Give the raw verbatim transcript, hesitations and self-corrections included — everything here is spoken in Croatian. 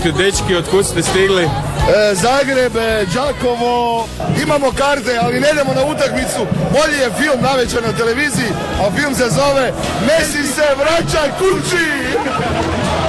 dečki, otkud ste stigli? E, Zagreb, e, Đakovo, imamo karte, ali ne idemo na utakmicu. Bolji je film navečer na televiziji, a film se zove Messi se vraća kući.